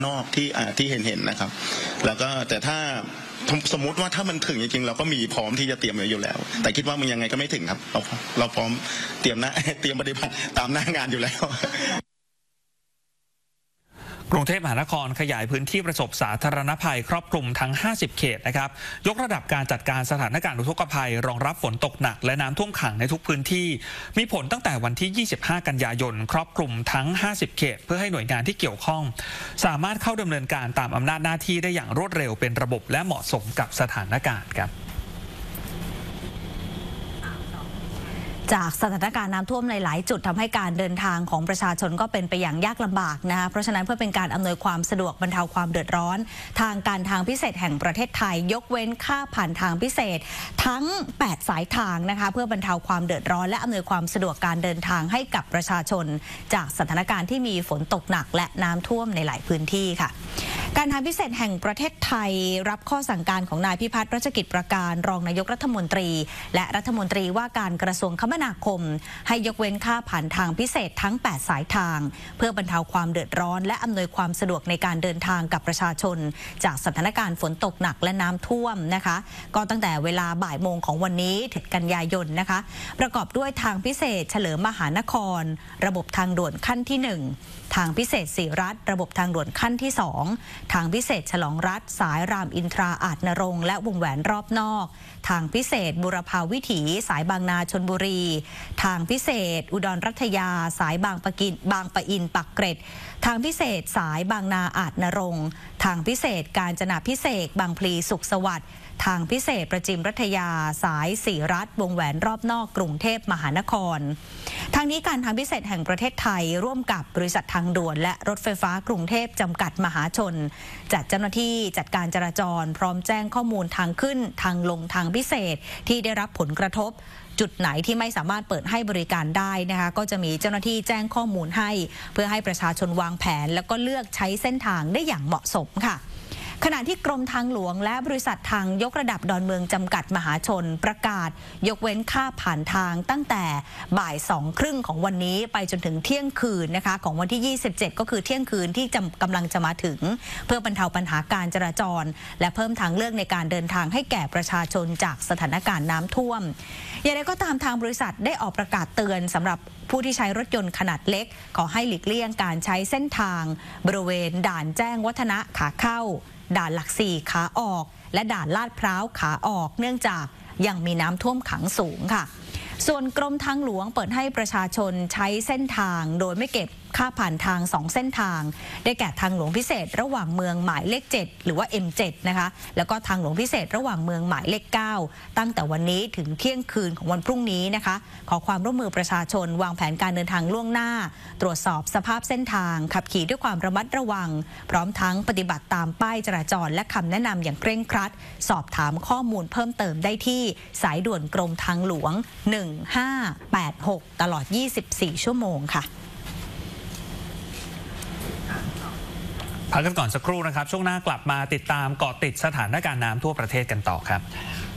นอกที่เห็นนะครับแล้วก็แต่ถ้าสมมุติว่าถ้ามันถึงจริงๆเราก็มีพร้อมที่จะเตรียมไว้อยู่แล้วแต่คิดว่ามันยังไงก็ไม่ถึงครับเราพร้อมเตรียมปฏิบัติตามหน้างานอยู่แล้วกรุงเทพมหานครขยายพื้นที่ประสบสาธารณภัยครอบคลุมทั้ง50เขตนะครับยกระดับการจัดการสถานการณ์อุทกภัยรองรับฝนตกหนักและน้ำท่วมขังในทุกพื้นที่มีผลตั้งแต่วันที่25กันยายนครอบคลุมทั้ง50เขตเพื่อให้หน่วยงานที่เกี่ยวข้องสามารถเข้าดำเนินการตามอำนาจหน้าที่ได้อย่างรวดเร็วเป็นระบบและเหมาะสมกับสถานการณ์ครับจากสถานการณ์น้ำท่วมในหลายจุดทำให้การเดินทางของประชาชนก็เป็นไปอย่างยากลำบากนะคะเพราะฉะนั้นเพื่อเป็นการอำนวยความสะดวกบรรเทาความเดือดร้อนทางการทางพิเศษแห่งประเทศไทยยกเว้นค่าผ่านทางพิเศษทั้ง8สายทางนะคะเพื่อบรรเทาความเดือดร้อนและอำนวยความสะดวกการเดินทางให้กับประชาชนจากสถานการณ์ที่มีฝนตกหนักและน้ำท่วมในหลายพื้นที่ค่ะการทางพิเศษแห่งประเทศไทยรับข้อสั่งการของนายพิพัฒน์รัชกิจประการรองนายกรัฐมนตรีและรัฐมนตรีว่าการกระทรวงคมนาคมให้ยกเว้นค่าผ่านทางพิเศษทั้ง8สายทางเพื่อบรรเทาความเดือดร้อนและอำนวยความสะดวกในการเดินทางกับประชาชนจากสถานการณ์ฝนตกหนักและน้ำท่วมนะคะก็ตั้งแต่เวลาบ่ายโมงของวันนี้ถึงกันยายนนะคะประกอบด้วยทางพิเศษเฉลิมมหานครระบบทางด่วนขั้นที่1ทางพิเศษศรีรัตน์ระบบทางด่วนขั้นที่2ทางพิเศษฉลองรัฐสายรามอินทราอาจนรงค์และวงแหวนรอบนอกทางพิเศษบุรพาวิถีสายบางนาชลบุรีทางพิเศษอุดรรัตยาสายบางปะอินปักเกร็ดทางพิเศษสายบางนาอาจนรงค์ทางพิเศษกาญจนาพิเศษบางพลีสุขสวัสดิ์ทางพิเศษประจิมรัตยาสายศรีรัตน์วงแหวนรอบนอกกรุงเทพมหานครทางนี้การทางพิเศษแห่งประเทศไทยร่วมกับบริษัททางด่วนและรถไฟฟ้ากรุงเทพจำกัดมหาชนจัดเจ้าหน้าที่จัดการจราจรพร้อมแจ้งข้อมูลทางขึ้นทางลงทางพิเศษที่ได้รับผลกระทบจุดไหนที่ไม่สามารถเปิดให้บริการได้นะคะก็จะมีเจ้าหน้าที่แจ้งข้อมูลให้เพื่อให้ประชาชนวางแผนแล้วก็เลือกใช้เส้นทางได้อย่างเหมาะสมค่ะขณะที่กรมทางหลวงและบริษัททางยกระดับดอนเมืองจำกัดมหาชนประกาศยกเว้นค่าผ่านทางตั้งแต่บ่าย2:30ของวันนี้ไปจนถึงเที่ยงคืนนะคะของวันที่27ก็คือเที่ยงคืนที่กำลังจะมาถึงเพื่อบรรเทาปัญหาการจราจรและเพิ่มทางเลือกในการเดินทางให้แก่ประชาชนจากสถานการณ์น้ำท่วมอย่างไรก็ตามทางบริษัทได้ออกประกาศเตือนสำหรับผู้ที่ใช้รถยนต์ขนาดเล็กขอให้หลีกเลี่ยงการใช้เส้นทางบริเวณด่านแจ้งวัฒนะขาเข้าด่านหลัก4ขาออกและด่านลาดพร้าวขาออกเนื่องจากยังมีน้ำท่วมขังสูงค่ะส่วนกรมทางหลวงเปิดให้ประชาชนใช้เส้นทางโดยไม่เก็บค่าผ่านทาง2เส้นทางได้แก่ทางหลวงพิเศษระหว่างเมืองหมายเลข7หรือว่า M7 นะคะแล้วก็ทางหลวงพิเศษระหว่างเมืองหมายเลข9ตั้งแต่วันนี้ถึงเที่ยงคืนของวันพรุ่งนี้นะคะขอความร่วมมือประชาชนวางแผนการเดินทางล่วงหน้าตรวจสอบสภาพเส้นทางขับขี่ด้วยความระมัดระวังพร้อมทั้งปฏิบัติตามป้ายจราจรและคำแนะนำอย่างเคร่งครัดสอบถามข้อมูลเพิ่มเติมได้ที่สายด่วนกรมทางหลวง1586ตลอด24ชั่วโมงค่ะพักกันก่อนสักครู่นะครับช่วงหน้ากลับมาติดตามเกาะติดสถานการณ์น้ำทั่วประเทศกันต่อครับ